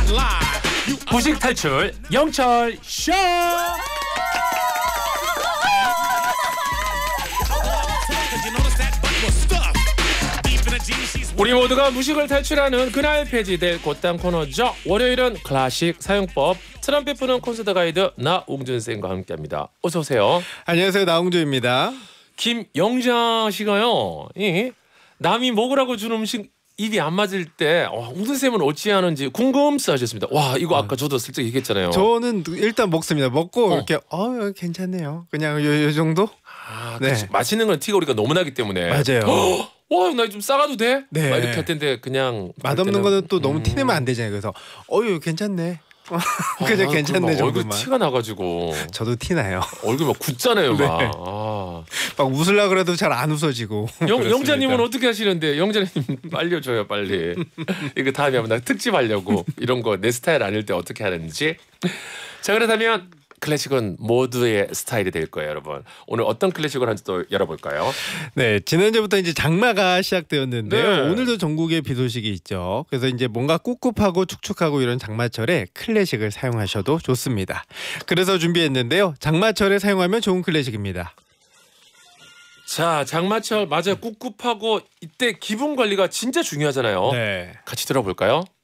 무식 탈출 영철 쇼. 우리 모두가 무식을 탈출하는 그날 폐지될 곧단 코너죠. 월요일은 클래식 사용법 트럼펫 부는 콘서트 가이드 나웅준 쌤과 함께합니다. 어서 오세요. 안녕하세요, 나웅준입니다. 김영자 씨가요. 남이 먹으라고 준 음식 입이 안 맞을 때 웅준 쌤은 어찌하는지 궁금해하셨습니다. 와, 이거 아까 저도 슬쩍 얘기했잖아요. 저는 일단 먹습니다. 먹고 이렇게 괜찮네요. 그냥 요 정도? 네. 맛있는 건 티가 우리가 너무 나기 때문에. 맞아요. 와, 나 좀 싸가도 돼? 네. 막 이렇게 할 텐데 그냥 맛없는 거는 또 너무 티내면 안 되잖아요. 그래서 괜찮네. 그냥 괜찮네 정도만. 얼굴 티가 나가지고. 저도 티나요. 얼굴 막 굳잖아요. 네. 막 웃으려고 그래도 잘 안 웃어지고. 영자님은 어떻게 하시는데? 영자님 알려줘요 빨리. 이거 다음에 한번 나 특집 하려고. 이런 거 내 스타일 아닐 때 어떻게 하는지. 자, 그렇다면 클래식은 모두의 스타일이 될 거예요, 여러분. 오늘 어떤 클래식을 하는지 또 열어볼까요? 네, 지난주부터 이제 장마가 시작되었는데요. 네. 오늘도 전국에 비 소식이 있죠. 그래서 이제 뭔가 꿉꿉하고 축축하고 이런 장마철에 클래식을 사용하셔도 좋습니다. 그래서 준비했는데요. 장마철에 사용하면 좋은 클래식입니다. 자, 장마철 맞아요. 꿉꿉하고 이때 기분 관리가 진짜 중요하잖아요. 네. 같이 들어볼까요?